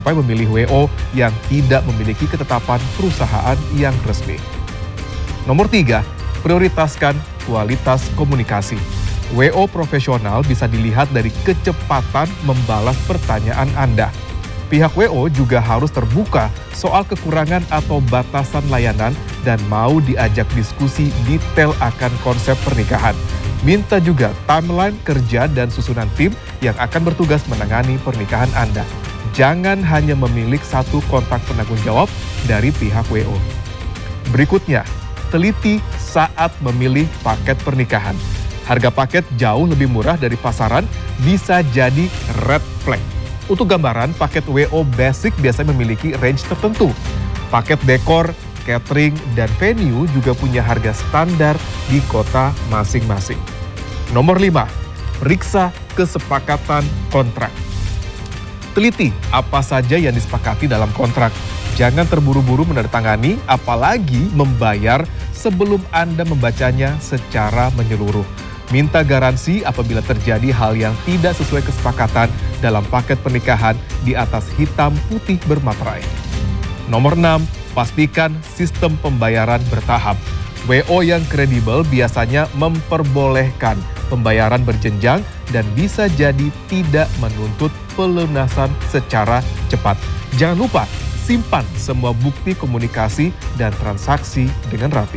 memilih WO yang tidak memiliki ketetapan perusahaan yang resmi. Nomor 3, prioritaskan kualitas komunikasi. WO profesional bisa dilihat dari kecepatan membalas pertanyaan Anda. Pihak WO juga harus terbuka soal kekurangan atau batasan layanan dan mau diajak diskusi detail akan konsep pernikahan. Minta juga timeline kerja dan susunan tim yang akan bertugas menangani pernikahan Anda. Jangan hanya memilih satu kontak penanggung jawab dari pihak WO. Berikutnya, teliti saat memilih paket pernikahan. Harga paket jauh lebih murah dari pasaran bisa jadi red flag. Untuk gambaran, paket WO Basic biasanya memiliki range tertentu. Paket dekor, catering, dan venue juga punya harga standar di kota masing-masing. Nomor 5, periksa kesepakatan kontrak. Teliti apa saja yang disepakati dalam kontrak. Jangan terburu-buru menandatangani, apalagi membayar sebelum Anda membacanya secara menyeluruh. Minta garansi apabila terjadi hal yang tidak sesuai kesepakatan dalam paket pernikahan di atas hitam putih bermaterai. Nomor 6, pastikan sistem pembayaran bertahap. WO yang kredibel biasanya memperbolehkan pembayaran berjenjang dan bisa jadi tidak menuntut pelunasan secara cepat. Jangan lupa, simpan semua bukti komunikasi dan transaksi dengan rapi.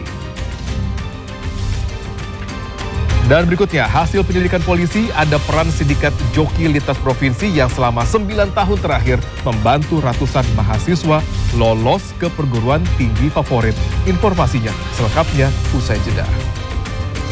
Dan berikutnya, hasil penyelidikan polisi ada peran sindikat joki lintas provinsi yang selama 9 tahun terakhir membantu ratusan mahasiswa lolos ke perguruan tinggi favorit. Informasinya selengkapnya usai jeda.